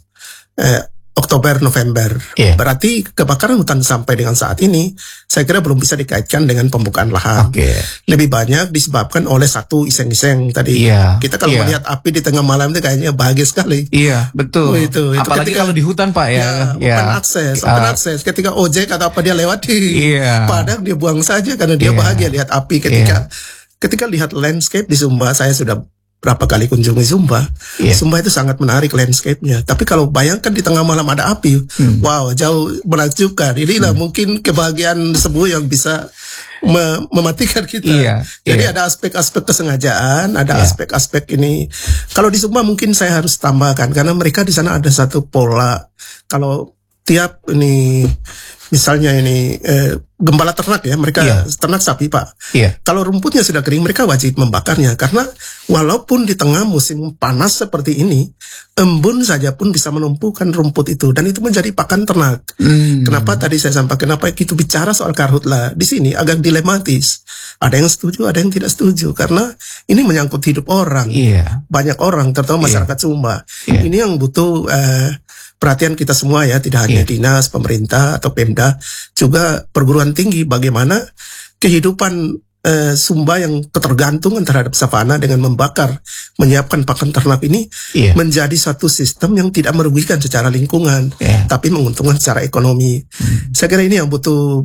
Oktober, November. Berarti kebakaran hutan sampai dengan saat ini saya kira belum bisa dikaitkan dengan pembukaan lahan. Lebih banyak disebabkan oleh satu iseng-iseng tadi. Kita kalau melihat api di tengah malam itu kayaknya bahagia sekali. Betul. Itu apalagi kalau di hutan Pak open akses. Ketika ojek atau apa dia lewat di padang dia buang saja karena dia bahagia lihat api. Ketika lihat landscape di Sumba, saya sudah berapa kali kunjungi Sumba. Sumba itu sangat menarik landscape-nya. Tapi kalau bayangkan di tengah malam ada api, wow, jauh menakjubkan. Inilah mungkin kebahagiaan sebuah yang bisa mematikan kita. Jadi ada aspek-aspek kesengajaan, ada aspek-aspek ini. Kalau di Sumba mungkin saya harus tambahkan karena mereka di sana ada satu pola. Kalau tiap ini Misalnya ini gembala ternak ya, mereka ternak sapi Pak. Kalau rumputnya sudah kering, mereka wajib membakarnya karena walaupun di tengah musim panas seperti ini, embun saja pun bisa menumpukan rumput itu dan itu menjadi pakan ternak. Kenapa tadi saya sampaikan, kenapa kita bicara soal karhutla di sini agak dilematis. Ada yang setuju, ada yang tidak setuju karena ini menyangkut hidup orang. Banyak orang, terutama masyarakat Sumba. Ini yang butuh perhatian kita semua ya, tidak hanya dinas, pemerintah atau Pemda, juga perguruan tinggi. Bagaimana kehidupan Sumba yang ketergantungan terhadap savana dengan membakar, menyiapkan pakan ternak ini menjadi satu sistem yang tidak merugikan secara lingkungan, tapi menguntungkan secara ekonomi. Saya kira ini yang butuh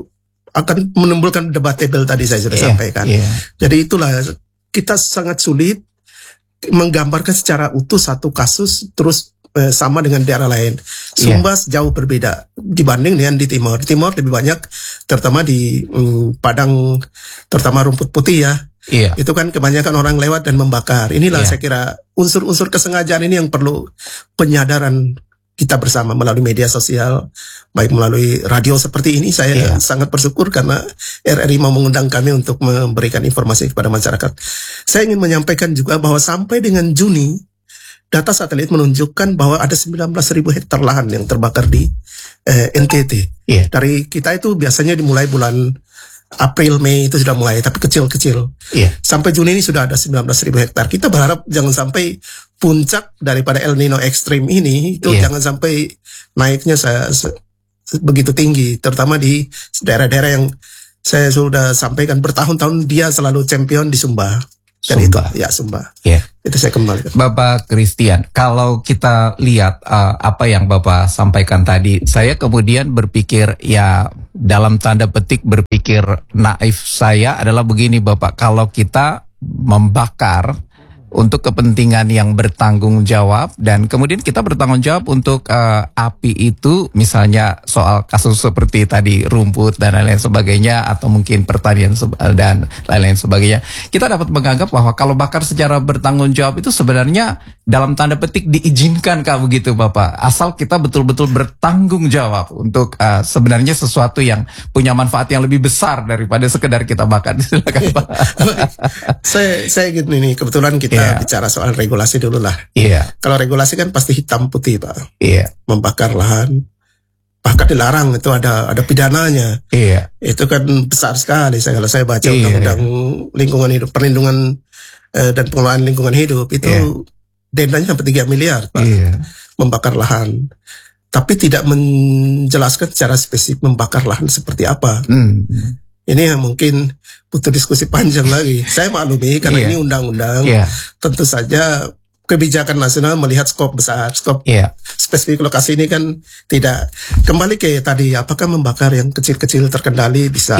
akan menimbulkan debatable tadi saya sudah sampaikan. Jadi itulah kita sangat sulit menggambarkan secara utuh satu kasus terus sama dengan daerah lain. Sumba jauh berbeda dibanding dengan di Timor. Di Timor lebih banyak, terutama di padang, terutama rumput putih ya. Itu kan kebanyakan orang lewat dan membakar. Inilah saya kira unsur-unsur kesengajaan ini yang perlu penyadaran kita bersama melalui media sosial, baik melalui radio seperti ini. Saya sangat bersyukur karena RRI mau mengundang kami untuk memberikan informasi kepada masyarakat. Saya ingin menyampaikan juga bahwa sampai dengan Juni, data satelit menunjukkan bahwa ada 19.000 hektar lahan yang terbakar di NTT. Dari kita itu biasanya dimulai bulan April, Mei itu sudah mulai, tapi kecil-kecil. Sampai Juni ini sudah ada 19.000 hektar. Kita berharap jangan sampai puncak daripada El Nino ekstrim ini itu jangan sampai naiknya begitu tinggi, terutama di daerah-daerah yang saya sudah sampaikan bertahun-tahun dia selalu champion di Sumba. Dan itu Sumba. Itu saya kembali. Bapak Christian, kalau kita lihat apa yang Bapak sampaikan tadi, saya kemudian berpikir dalam tanda petik berpikir naif saya adalah begini Bapak, kalau kita membakar untuk kepentingan yang bertanggung jawab dan kemudian kita bertanggung jawab untuk api itu, misalnya soal kasus seperti tadi rumput dan lain-lain sebagainya atau mungkin pertanian dan lain-lain sebagainya, kita dapat menganggap bahwa kalau bakar secara bertanggung jawab itu sebenarnya dalam tanda petik diizinkan begitu Bapak, asal kita betul-betul bertanggung jawab untuk sebenarnya sesuatu yang punya manfaat yang lebih besar daripada sekedar kita bakar. Silakan Pak. Saya ingin ini kebetulan kita bicara soal regulasi dulu lah. Kalau regulasi kan pasti hitam putih Pak. Membakar lahan, bahkan dilarang, itu ada pidananya. Itu kan besar sekali. Kalau saya baca undang-undang lingkungan hidup, perlindungan dan pengelolaan lingkungan hidup itu dendanya sampai 3 miliar Pak. Membakar lahan. Tapi tidak menjelaskan secara spesifik membakar lahan seperti apa. Ini yang mungkin butuh diskusi panjang lagi. Saya maklumi karena ini undang-undang. Tentu saja kebijakan nasional melihat skop besar, skop spesifik lokasi ini kan tidak. Kembali ke tadi, apakah membakar yang kecil-kecil terkendali bisa?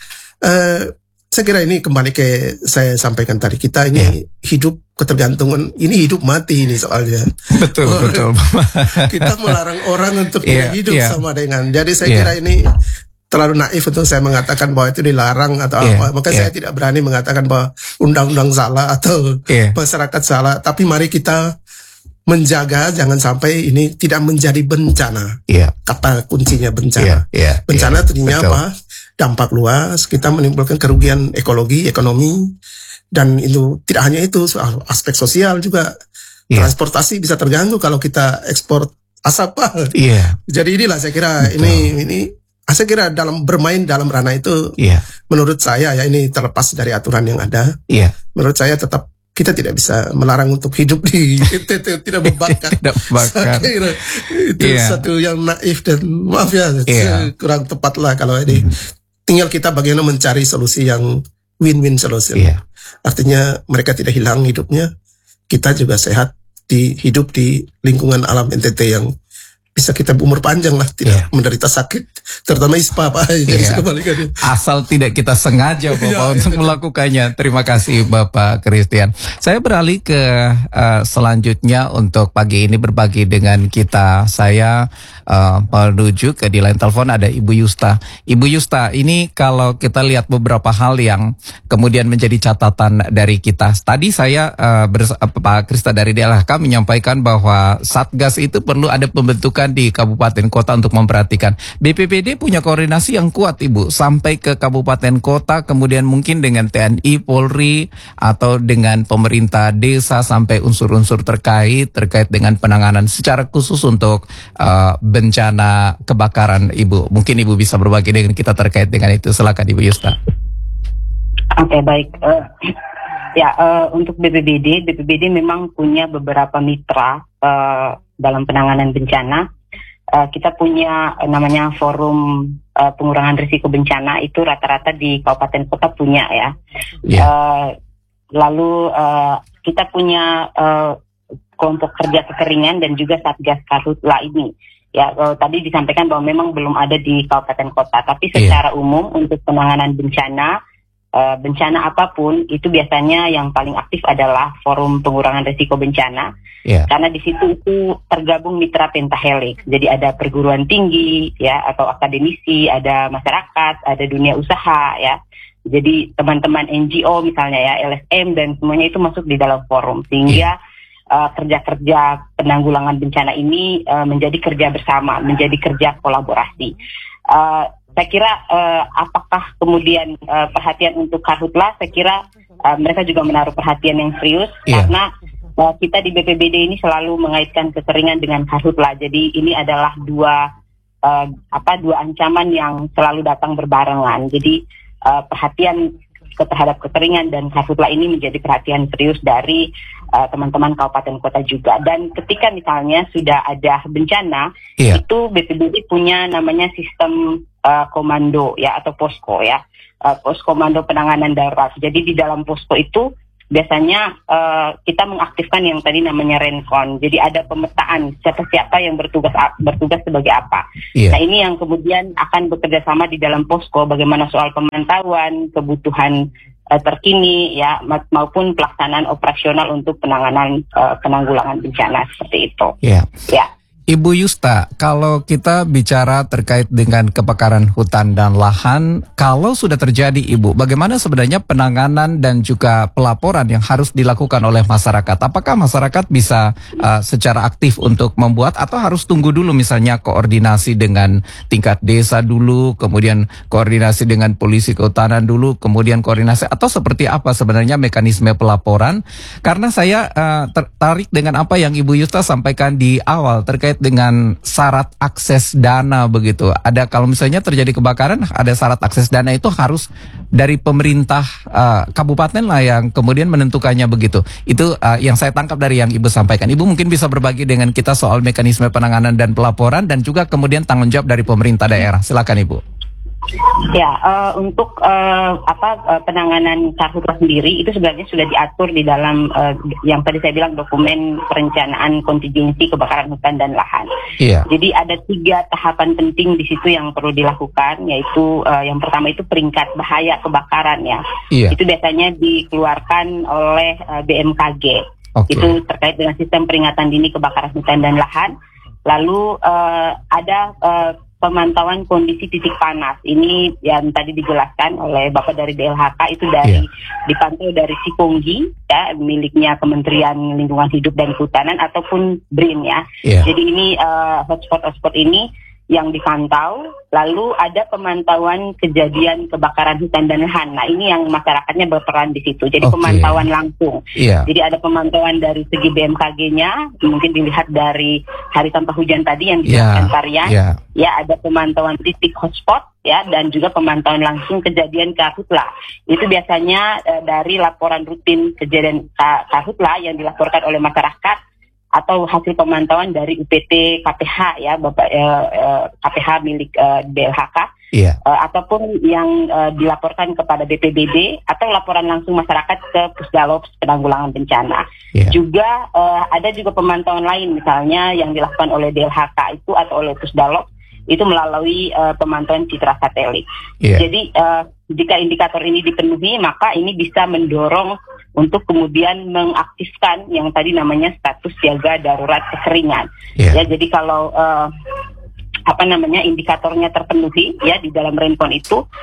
Saya kira ini kembali ke saya sampaikan tadi, kita ini hidup ketergantungan, ini hidup mati ini soalnya. Betul. Kita melarang orang untuk hidup sama dengan. Jadi saya kira ini terlalu naif untuk saya mengatakan bahwa itu dilarang atau apa. Maka saya tidak berani mengatakan bahwa undang-undang salah atau masyarakat salah. Tapi mari kita menjaga jangan sampai ini tidak menjadi bencana. Kata kuncinya bencana. Bencana artinya apa? Dampak luas, kita menimbulkan kerugian ekologi, ekonomi, dan itu tidak hanya itu, soal aspek sosial juga. Transportasi bisa terganggu kalau kita ekspor asap. Jadi inilah saya kira ini saya kira dalam bermain dalam ranah itu, menurut saya ini terlepas dari aturan yang ada. Menurut saya tetap kita tidak bisa melarang untuk hidup di tidak membakar. Saya kira itu satu yang naif dan maaf kurang tepat lah kalau ini. Tinggal kita bagaimana mencari solusi yang win-win solution. Artinya mereka tidak hilang hidupnya, kita juga sehat hidup di lingkungan alam NTT yang bisa kita umur panjang lah, tidak menderita sakit, terutama ISPA Pak. Jadi asal tidak kita sengaja Bapak untuk melakukannya. Terima kasih Bapak Christian. Saya beralih ke selanjutnya untuk pagi ini berbagi dengan kita. Saya menuju ke di line telepon ada Ibu Yusta. Ibu Yusta, ini kalau kita lihat beberapa hal yang kemudian menjadi catatan dari kita. Tadi saya Pak Krista dari DLHK menyampaikan bahwa Satgas itu perlu ada pembentukan di kabupaten kota untuk memperhatikan. BPBD BPBD punya koordinasi yang kuat Ibu, sampai ke kabupaten kota, kemudian mungkin dengan TNI, Polri, atau dengan pemerintah desa sampai unsur-unsur terkait dengan penanganan secara khusus untuk bencana kebakaran Ibu. Mungkin Ibu bisa berbagi dengan kita terkait dengan itu. Silakan Ibu Yusta. Oke, baik. Untuk BPBD memang punya beberapa mitra dalam penanganan bencana. Kita punya namanya forum pengurangan risiko bencana, itu rata-rata di kabupaten kota punya ya. Lalu kita punya kelompok kerja kekeringan dan juga Satgas Karhutla ini. Ya, tadi disampaikan bahwa memang belum ada di kabupaten kota, tapi secara umum untuk penanganan bencana apapun itu biasanya yang paling aktif adalah forum pengurangan risiko bencana, karena di situ itu tergabung mitra pentahelix. Jadi ada perguruan tinggi ya atau akademisi, ada masyarakat, ada dunia usaha ya. Jadi teman-teman NGO misalnya ya, LSM dan semuanya itu masuk di dalam forum, sehingga kerja-kerja penanggulangan bencana ini menjadi kerja bersama, menjadi kerja kolaborasi. Saya kira apakah kemudian perhatian untuk Karhutla, saya kira mereka juga menaruh perhatian yang serius, karena kita di BPBD ini selalu mengaitkan kekeringan dengan Karhutla. Jadi ini adalah dua ancaman yang selalu datang berbarengan. Jadi perhatian terhadap kekeringan dan Karhutla ini menjadi perhatian serius dari teman-teman kabupaten kota juga. Dan ketika misalnya sudah ada bencana, itu BPBD punya namanya sistem komando ya atau posko ya, pos komando penanganan darurat. Jadi di dalam posko itu biasanya kita mengaktifkan yang tadi namanya rencon. Jadi ada pemetaan siapa yang bertugas sebagai apa. Nah ini yang kemudian akan bekerja sama di dalam posko, bagaimana soal pemantauan kebutuhan terkini ya maupun pelaksanaan operasional untuk penanggulangan bencana seperti itu. Ibu Yusta, kalau kita bicara terkait dengan kebakaran hutan dan lahan, kalau sudah terjadi Ibu, bagaimana sebenarnya penanganan dan juga pelaporan yang harus dilakukan oleh masyarakat? Apakah masyarakat bisa secara aktif untuk membuat atau harus tunggu dulu misalnya koordinasi dengan tingkat desa dulu, kemudian koordinasi dengan polisi kehutanan dulu, kemudian koordinasi atau seperti apa sebenarnya mekanisme pelaporan? Karena saya tertarik dengan apa yang Ibu Yusta sampaikan di awal terkait dengan syarat akses dana begitu. Ada kalau misalnya terjadi kebakaran, ada syarat akses dana itu harus dari pemerintah kabupaten lah yang kemudian menentukannya begitu. Itu yang saya tangkap dari yang Ibu sampaikan. Ibu mungkin bisa berbagi dengan kita soal mekanisme penanganan dan pelaporan dan juga kemudian tanggung jawab dari pemerintah daerah. Silakan Ibu. Untuk penanganan Karhutla sendiri itu sebenarnya sudah diatur di dalam yang tadi saya bilang dokumen perencanaan kontingensi kebakaran hutan dan lahan. Jadi ada 3 tahapan penting di situ yang perlu dilakukan, yaitu yang pertama itu peringkat bahaya kebakaran ya. Itu biasanya dikeluarkan oleh BMKG. Itu terkait dengan sistem peringatan dini kebakaran hutan dan lahan. Lalu ada pemantauan kondisi titik panas. Ini yang tadi dijelaskan oleh Bapak dari DLHK, itu dipantau dari Siponggi ya, miliknya Kementerian Lingkungan Hidup dan Kehutanan ataupun BRIN ya. Jadi ini hotspot ini yang dipantau. Lalu ada pemantauan kejadian kebakaran hutan dan lahan. Nah ini yang masyarakatnya berperan di situ. Jadi pemantauan langsung. Jadi ada pemantauan dari segi BMKG-nya, mungkin dilihat dari hari tanpa hujan tadi yang dijelaskan Tarian. Ya ada pemantauan titik hotspot ya, dan juga pemantauan langsung kejadian Karhutla. Itu biasanya dari laporan rutin kejadian Karhutla yang dilaporkan oleh masyarakat atau hasil pemantauan dari UPT KPH ya, Bapak KPH milik DLHK, ataupun yang dilaporkan kepada BPBD atau laporan langsung masyarakat ke Pusdalops penanggulangan bencana. Juga ada juga pemantauan lain misalnya yang dilakukan oleh DLHK itu atau oleh Pusdalops itu melalui pemantauan citra satelit. Jadi jika indikator ini dipenuhi, maka ini bisa mendorong untuk kemudian mengaktifkan yang tadi namanya status siaga darurat kekeringan. Ya, jadi kalau indikatornya terpenuhi ya di dalam rencon itu,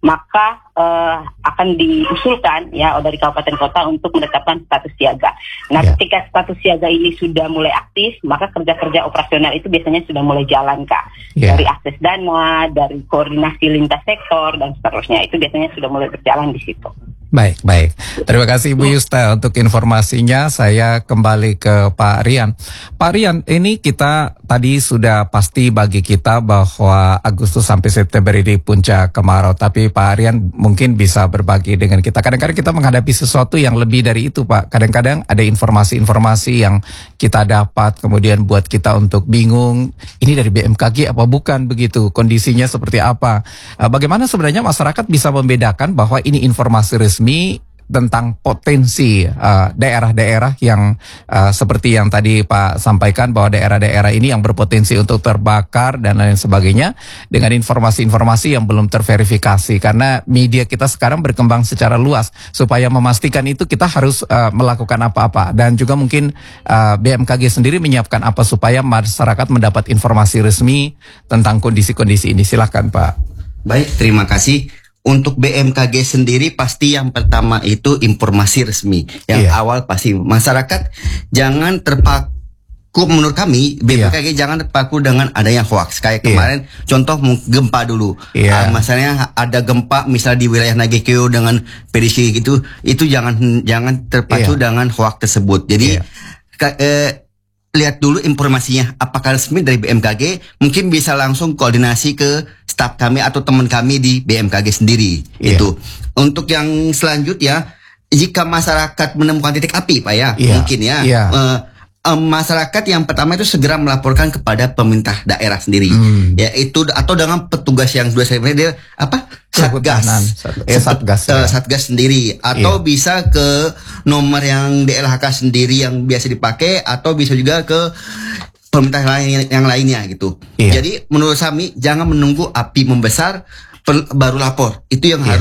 maka akan diusulkan ya dari kabupaten kota untuk menetapkan status siaga. Nah, ketika status siaga ini sudah mulai aktif, maka kerja-kerja operasional itu biasanya sudah mulai jalan, Kak. Dari akses dana, dari koordinasi lintas sektor dan seterusnya, itu biasanya sudah mulai berjalan di situ. Baik. Terima kasih Ibu Yusta untuk informasinya. Saya kembali ke Pak Rian. Pak Rian, ini kita tadi sudah pasti bagi kita bahwa Agustus sampai September ini puncak kemarau. Tapi Pak Rian mungkin bisa berbagi dengan kita. Kadang-kadang kita menghadapi sesuatu yang lebih dari itu, Pak. Kadang-kadang ada informasi-informasi yang kita dapat kemudian buat kita untuk bingung. Ini dari BMKG apa bukan begitu? Kondisinya seperti apa? Bagaimana sebenarnya masyarakat bisa membedakan bahwa ini informasi resmi tentang potensi daerah-daerah yang seperti yang tadi Pak sampaikan bahwa daerah-daerah ini yang berpotensi untuk terbakar dan lain sebagainya dengan informasi-informasi yang belum terverifikasi, karena media kita sekarang berkembang secara luas. Supaya memastikan itu kita harus melakukan apa-apa, dan juga mungkin BMKG sendiri menyiapkan apa supaya masyarakat mendapat informasi resmi tentang kondisi-kondisi ini. Silakan Pak. Baik, terima kasih. Untuk BMKG sendiri pasti yang pertama itu informasi resmi. Yang awal pasti masyarakat jangan terpaku, menurut kami BMKG jangan terpaku dengan adanya hoax. Kayak kemarin contoh gempa dulu. Misalnya ada gempa misalnya di wilayah Nagekeo dengan prediksi itu jangan terpacu dengan hoax tersebut. Jadi lihat dulu informasinya apakah resmi dari BMKG, mungkin bisa langsung koordinasi ke staf kami atau teman kami di BMKG sendiri. Itu. Untuk yang selanjutnya, jika masyarakat menemukan titik api, Pak ya, mungkin masyarakat yang pertama itu segera melaporkan kepada pemerintah daerah sendiri, yaitu atau dengan petugas yang sudah saya bilang Satgas sendiri, atau bisa ke nomor yang DLHK sendiri yang biasa dipakai, atau bisa juga ke pemerintah yang lainnya gitu. Jadi menurut kami jangan menunggu api membesar baru lapor. Itu yang harus